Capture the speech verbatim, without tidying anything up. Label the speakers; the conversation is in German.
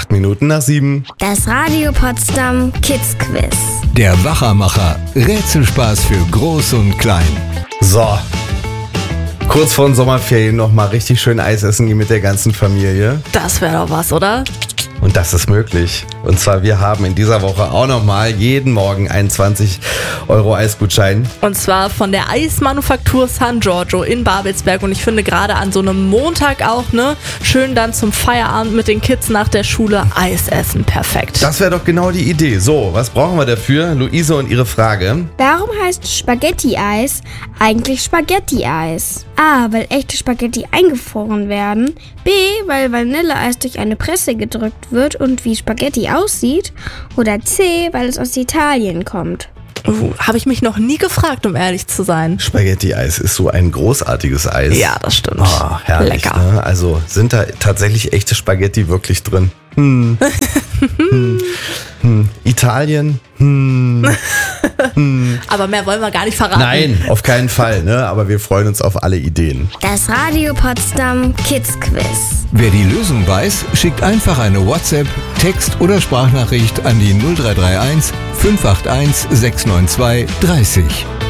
Speaker 1: Acht Minuten nach sieben.
Speaker 2: Das Radio Potsdam Kids Quiz.
Speaker 3: Der Wachermacher. Rätselspaß für Groß und Klein.
Speaker 1: So. Kurz vor den Sommerferien nochmal richtig schön Eis essen gehen mit der ganzen Familie.
Speaker 4: Das wäre doch was, oder?
Speaker 1: Und das ist möglich. Und zwar, wir haben in dieser Woche auch nochmal jeden Morgen einen zwanzig Euro Eisgutschein.
Speaker 4: Und zwar von der Eismanufaktur San Giorgio in Babelsberg. Und ich finde gerade an so einem Montag auch, ne, schön dann zum Feierabend mit den Kids nach der Schule Eis essen. Perfekt.
Speaker 1: Das wäre doch genau die Idee. So, was brauchen wir dafür? Luise und ihre Frage.
Speaker 2: Warum heißt Spaghetti-Eis eigentlich Spaghetti-Eis? A, weil echte Spaghetti eingefroren werden. B, weil Vanilleeis durch eine Presse gedrückt wird und wie Spaghetti aussieht. Oder C, weil es aus Italien kommt.
Speaker 4: Uh, habe ich mich noch nie gefragt, um ehrlich zu sein.
Speaker 1: Spaghetti-Eis ist so ein großartiges Eis.
Speaker 4: Ja, das stimmt.
Speaker 1: Oh, herrlich.
Speaker 4: Lecker.
Speaker 1: Ne? Also sind da tatsächlich echte Spaghetti wirklich drin? Hm. hm. Hm. Italien? Hm. hm.
Speaker 4: Aber mehr wollen wir gar nicht verraten.
Speaker 1: Nein, auf keinen Fall. Ne? Aber wir freuen uns auf alle Ideen.
Speaker 2: Das Radio Potsdam Kids Quiz.
Speaker 3: Wer die Lösung weiß, schickt einfach eine WhatsApp, Text- oder Sprachnachricht an die null drei drei eins fünf acht eins sechs neun zwei dreißig.